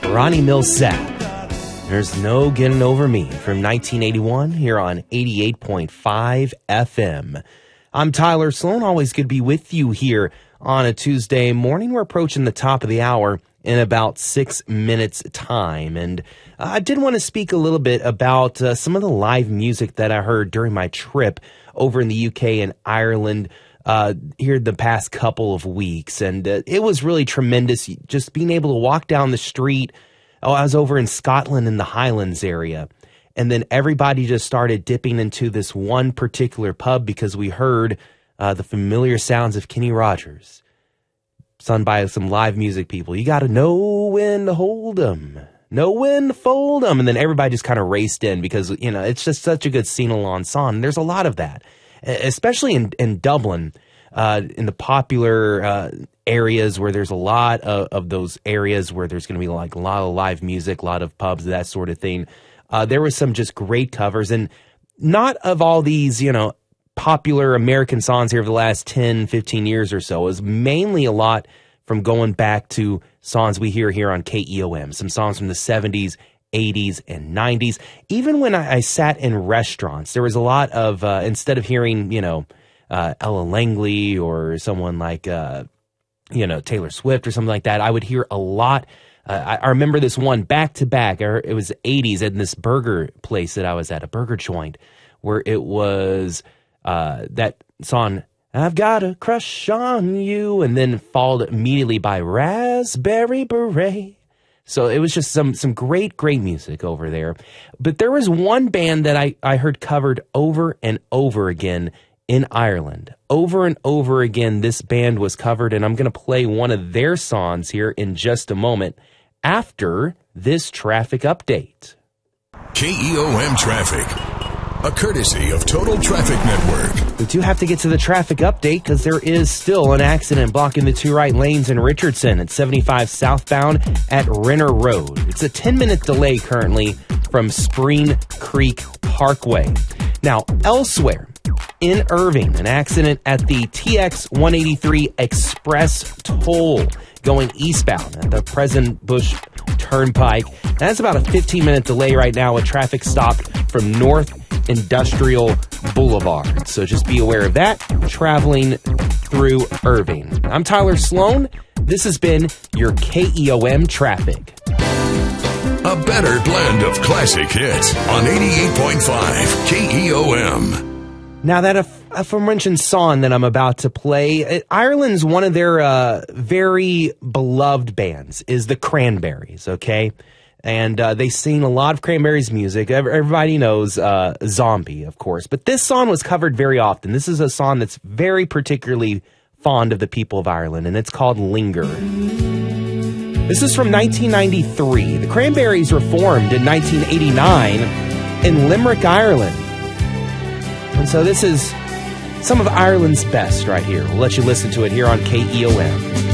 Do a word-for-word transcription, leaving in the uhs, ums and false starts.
Ronnie Milsap. There's no getting over me from nineteen eighty-one here on eighty-eight point five F M. I'm Tyler Sloan. Always good to be with you here on a Tuesday morning. We're approaching the top of the hour in about six minutes time. And uh, I did want to speak a little bit about uh, some of the live music that I heard during my trip over in the U K and Ireland uh, here the past couple of weeks. And uh, it was really tremendous just being able to walk down the street. Oh, I was over in Scotland in the Highlands area. And then everybody just started dipping into this one particular pub because we heard uh, the familiar sounds of Kenny Rogers, sung by some live music people. You got to know when to hold 'em, know when to fold 'em. And then everybody just kind of raced in because, you know, it's just such a good sing-along song. And there's a lot of that, especially in, in Dublin, uh, in the popular uh, areas where there's a lot of, of those areas where there's going to be like a lot of live music, a lot of pubs, that sort of thing. Uh, there was some just great covers, and not of all these, you know, popular American songs here over the last ten, fifteen years or so. It was mainly a lot from going back to songs we hear here on K E O M, some songs from the seventies, eighties, and nineties. Even when I, I sat in restaurants, there was a lot of, uh, instead of hearing, you know, uh, Ella Langley or someone like, uh, you know, Taylor Swift or something like that, I would hear a lot. Uh, I, I remember this one back to back. It was the eighties in this burger place that I was at, a burger joint, where it was uh, that song, I've Got a Crush on You, and then followed immediately by Raspberry Beret. So it was just some some great, great music over there. But there was one band that I, I heard covered over and over again in Ireland. Over and over again, this band was covered, and I'm going to play one of their songs here in just a moment after this traffic update. K E O M Traffic, a courtesy of Total Traffic Network. We do have to get to the traffic update because there is still an accident blocking the two right lanes in Richardson at seventy-five southbound at Renner Road. It's a ten-minute delay currently from Spring Creek Parkway. Now, elsewhere in Irving, an accident at the T X one eighty-three Express toll going eastbound at the President Bush Turnpike. That's about a fifteen-minute delay right now with traffic stopped from North Industrial Boulevard. So just be aware of that, traveling through Irving. I'm Tyler Sloan. This has been your K E O M Traffic. A better blend of classic hits on eighty-eight point five K E O M. Now, that aforementioned song that I'm about to play, Ireland's one of their uh, very beloved bands is the Cranberries, okay? And uh, they sing a lot of Cranberries music. Everybody knows uh, Zombie, of course. But this song was covered very often. This is a song that's very particularly fond of the people of Ireland, and it's called Linger. This is from nineteen ninety-three. The Cranberries were formed in nineteen eighty-nine in Limerick, Ireland. And so this is some of Ireland's best right here. We'll let you listen to it here on K E O M.